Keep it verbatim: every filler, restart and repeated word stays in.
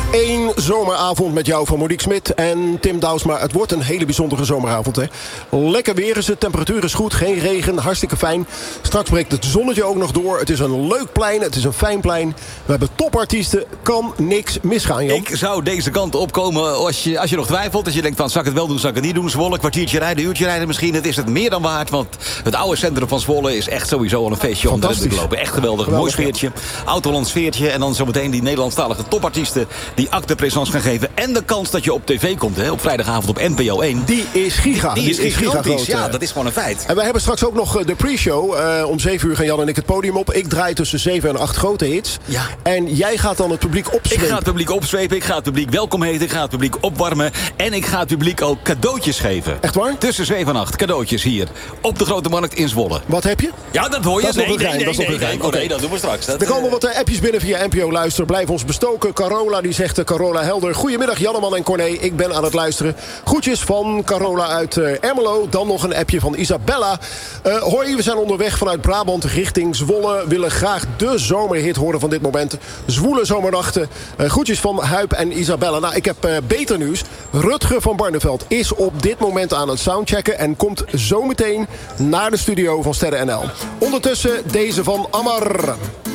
Eén zomeravond met jou van Monique Smit en Tim Douwsma. Het wordt een hele bijzondere zomeravond, hè. Lekker weer is het, temperatuur is goed, geen regen, hartstikke fijn. Straks breekt het zonnetje ook nog door. Het is een leuk plein, het is een fijn plein. We hebben topartiesten, kan niks misgaan, Jan. Ik zou deze kant opkomen als je, als je nog twijfelt. Als je denkt van, zal ik het wel doen, zal ik het niet doen. Zwolle, kwartiertje rijden, uurtje rijden misschien. Het is het meer dan waard, want het oude centrum van Zwolle is echt sowieso al een feestje om erin te lopen. Echt geweldig, geweldig, mooi sfeertje. Oud-Hollands sfeertje. En dan zometeen die Nederlandstalige topartiesten die acte présence gaan geven. En de kans dat je op tv komt, hè, op vrijdagavond op N P O één. Die is giga. Die, die is, is gigantisch, giga ja, dat is gewoon een feit. En wij hebben straks ook nog de pre-show. Uh, om zeven uur gaan Jan en ik het podium op. Ik draai tussen zeven en acht grote hits. Ja. En jij gaat dan het publiek opzwepen. Ik ga het publiek opzwepen, ik ga het publiek welkom heten, ik ga het publiek opwarmen. En ik ga het publiek ook cadeautjes geven. Echt waar? Tussen zeven en acht cadeautjes hier op de Grote Markt in Zwolle. Wat heb je? Ja, dat hoor je. Dat is nee, nog een nee, geheim. nee, dat is nog nee, een geheim. nee, Okay. nee, dat doen we straks. Dat, er komen wat appjes binnen via N P O Luister. Blijf ons bestoken. Carola die zegt, Carola Helder. Goedemiddag Janneman en Corné. Ik ben aan het luisteren. Groetjes van Carola uit uh, Ermelo. Dan nog een appje van Isabella. Uh, hoi, we zijn onderweg vanuit Brabant richting Zwolle. Willen graag de zomerhit horen van dit moment. Zwoele zomernachten. Uh, groetjes van Huip en Isabella. Nou, ik heb uh, beter nieuws. Rutger van Barneveld is op dit moment aan het soundchecken en komt zometeen naar de studio van Sterren N L. Ondertussen deze van Ammar.